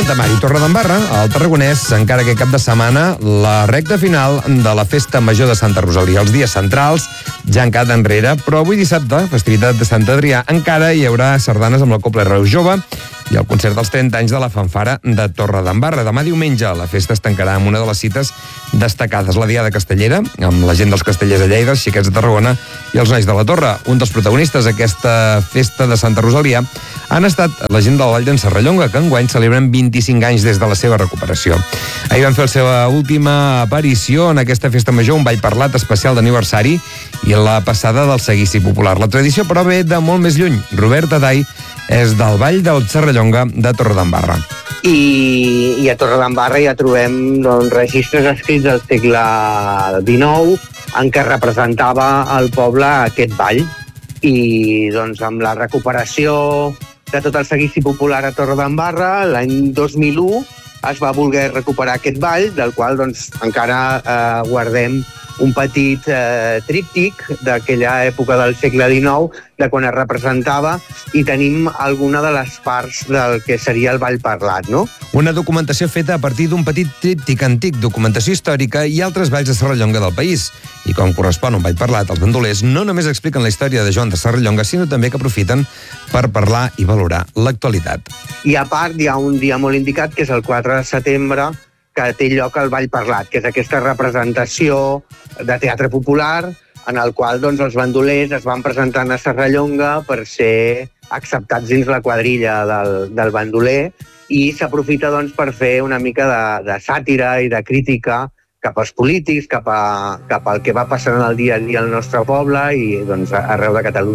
Santa Mar i Torredembarra, al Tarragonès, encara aquest cap de setmana, la recta final de la Festa Major de Santa Rosalia. Els dies centrals ja han quedat enrere, però avui dissabte, festivitat de Sant Adrià, encara hi haurà sardanes amb la Cobla Reus Jove i el concert dels 30 anys de la fanfara de Torredembarra. Demà diumenge la festa es tancarà amb una de les cites destacades, la Diada Castellera, amb la gent dels Castellers de Lleida, els xiquets de Tarragona i els nois de la Torre. Un dels protagonistes d'aquesta festa de Santa Rosalia han estat la gent del Vall d'en Serrallonga, que enguany celebren 25 anys des de la seva recuperació. Ahir van fer la seva última aparició en aquesta festa major, un ball parlat especial d'aniversari i la passada del seguici popular. La tradició, però, ve de molt més lluny. Robert Adai és del Vall del Serrallonga de Torredembarra. I a Torredembarra ja trobem registres escrits del segle XIX en què representava el poble aquest ball. I amb la recuperació de tot el seguici popular a Torredembarra, l'any 2001 es va voler recuperar aquest ball, del qual encara guardem un petit tríptic d'aquella època del segle XIX, de quan es representava, i tenim alguna de les parts del que seria el ball parlat, no? Una documentació feta a partir d'un petit tríptic antic, documentació històrica i altres balls de Serrallonga del país. I com correspon a un ball parlat, els bandolers no només expliquen la història de Joan de Serrallonga, sinó també que aprofiten per parlar i valorar l'actualitat. I a part hi ha un dia molt indicat, que és el 4 de setembre, que té lloc el ball parlat, que és aquesta representació de teatre popular en el qual els bandolers es van presentant a Serrallonga per ser acceptats dins la quadrilla del bandoler, i s'aprofita per fer una mica de sàtira i de crítica cap als polítics, cap al que va passant el dia a dia al nostre poble i arreu de Catalunya.